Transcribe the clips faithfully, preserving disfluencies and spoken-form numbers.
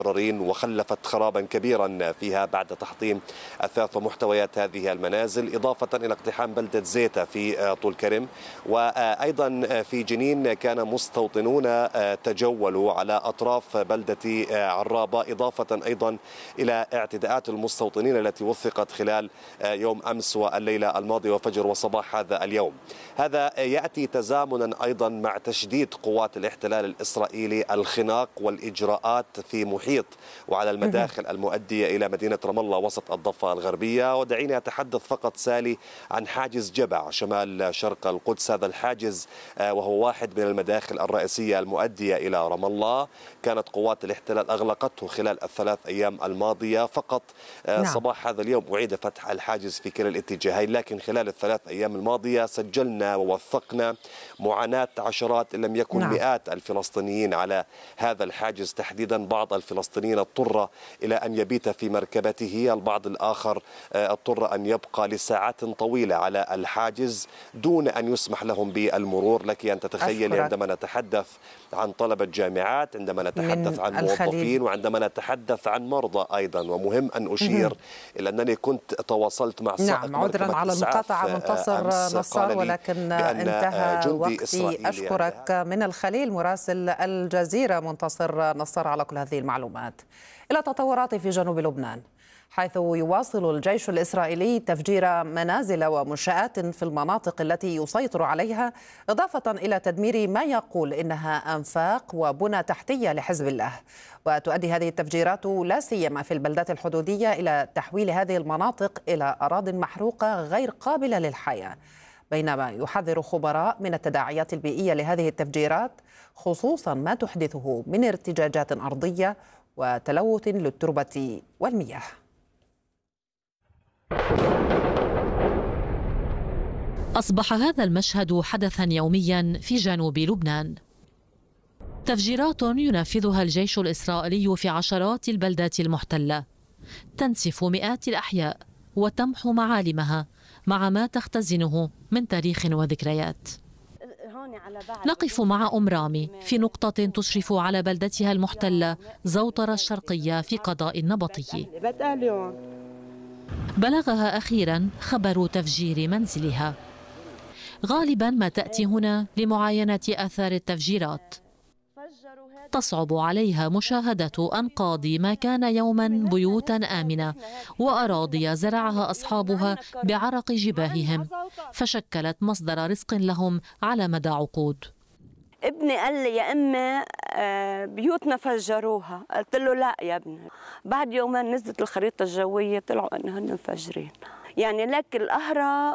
وخلفت خرابا كبيرا فيها بعد تحطيم أثاث ومحتويات هذه المنازل، إضافة إلى اقتحام بلدة زيتة في طول كرم. وأيضا في جنين كان مستوطنون تجولوا على أطراف بلدة عرابة، إضافة أيضا إلى اعتداءات المستوطنين التي وثقت خلال يوم أمس والليلة الماضية وفجر وصباح هذا اليوم. هذا يأتي تزامنا أيضا مع تشديد قوات الاحتلال الإسرائيلي الخناق والإجراءات في محيط وعلى المداخل المؤدية إلى مدينة رام الله وسط الضفة الغربية. ودعيني أتحدث فقط سالي عن حاجز جبع شمال شرق القدس. هذا الحاجز وهو واحد من المداخل الرئيسية المؤدية إلى رام الله، كانت قوات الاحتلال أغلقته خلال الثلاث أيام الماضية. فقط نعم. صباح هذا اليوم أعيد فتح الحاجز في كلا الاتجاهين، لكن خلال الثلاث أيام الماضية سجلنا ووثقنا معاناة عشرات إن لم يكن نعم. مئات الفلسطينيين على هذا الحاجز تحديدا. بعض الفلسطينيين اضطر إلى أن يبيت في مركبته، البعض الآخر اضطر أن يبقى لساعات طويلة على الحاجز دون أن يسمح لهم بالمرور. لك أن تتخيل عندما نتحدث عن طلبة جامعات، عندما نتحدث عن موظفين، وعندما نتحدث عن مرضى أيضا. ومهم أن أشير إلى أنني كنت تواصلت مع سائق نعم عذرا على المقاطعة منتصر نصار، ولكن انتهى وقتي. أشكرك من الخليل مراسل الجزيرة منتصر نصار على كل هذه المعلومات. إلى تطورات في جنوب لبنان، حيث يواصل الجيش الإسرائيلي تفجير منازل ومنشآت في المناطق التي يسيطر عليها، إضافة إلى تدمير ما يقول إنها أنفاق وبنى تحتية لحزب الله. وتؤدي هذه التفجيرات لا سيما في البلدات الحدودية إلى تحويل هذه المناطق إلى أراضٍ محروقة غير قابلة للحياة، بينما يحذر خبراء من التداعيات البيئية لهذه التفجيرات، خصوصا ما تحدثه من ارتجاجات أرضية وتلوث للتربة والمياه. أصبح هذا المشهد حدثا يوميا في جنوب لبنان. تفجيرات ينفذها الجيش الإسرائيلي في عشرات البلدات المحتلة، تنسف مئات الأحياء وتمحو معالمها مع ما تختزنه من تاريخ وذكريات. نقف مع أم رامي في نقطة تشرف على بلدتها المحتلة زوطرة الشرقية في قضاء النبطي. بلغها أخيرا خبر تفجير منزلها. غالبا ما تأتي هنا لمعاينة آثار التفجيرات. تصعب عليها مشاهدة أنقاض ما كان يوما بيوتا آمنة وأراضي زرعها أصحابها بعرق جباههم، فشكلت مصدر رزق لهم على مدى عقود. ابني قال لي يا أمي بيوتنا فجروها، قلت له لا يا ابني. بعد يومين نزلت الخريطة الجوية طلعوا أنهن مفجرين. يعني لك القهرة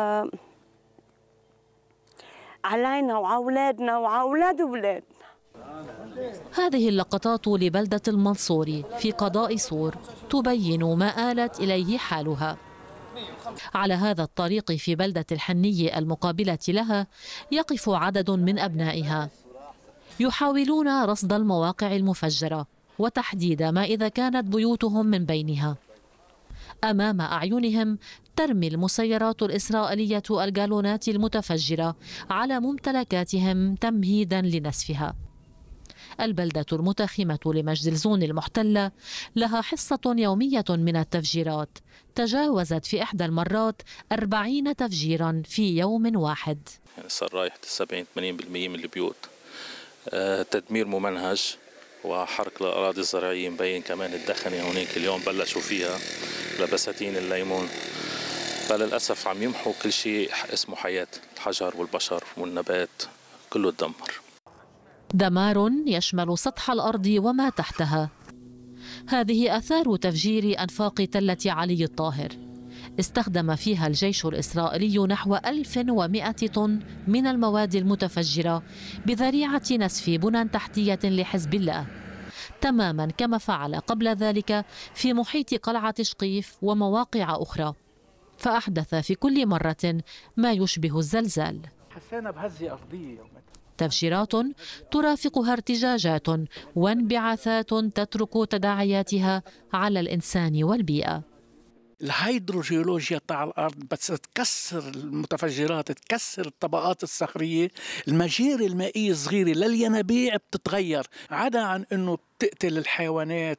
علينا وعلى أولادنا وعلى أولاد أولادنا. هذه اللقطات لبلدة المنصوري في قضاء صور تبين ما آلت إليه حالها. على هذا الطريق في بلدة الحنية المقابلة لها يقف عدد من أبنائها يحاولون رصد المواقع المفجرة وتحديد ما إذا كانت بيوتهم من بينها. أمام أعينهم ترمي المسيرات الإسرائيلية الجالونات المتفجرة على ممتلكاتهم تمهيدا لنسفها. البلدة المتخمة لمجدلزون المحتلة لها حصة يومية من التفجيرات، تجاوزت في إحدى المرات أربعين تفجيرا في يوم واحد. صار رايح سبعين ثمانين بالمئة من البيوت. آه تدمير ممنهج وحرق الأراضي الزراعية، مبين كمان الدخنة هونيك اليوم بلشوا فيها لبساتين الليمون. فللأسف عم يمحوا كل شيء اسمه حياة، الحجر والبشر والنبات كله تدمر. دمار يشمل سطح الأرض وما تحتها. هذه آثار تفجير أنفاق تلة علي الطاهر. استخدم فيها الجيش الإسرائيلي نحو ألف ومئة طن من المواد المتفجرة بذريعة نسف بنى تحتية لحزب الله، تماما كما فعل قبل ذلك في محيط قلعة شقيف ومواقع أخرى، فأحدث في كل مرة ما يشبه الزلزال. حسينا بهزة أرضية. تفجيرات ترافقها ارتجاجات وانبعاثات تترك تداعياتها على الإنسان والبيئة. الهيدروجيولوجيا تاع الأرض بس تكسر المتفجرات، تكسر الطبقات الصخرية، المجاري المائية الصغيرة للينابيع بتتغير، عدا عن أنه بتقتل الحيوانات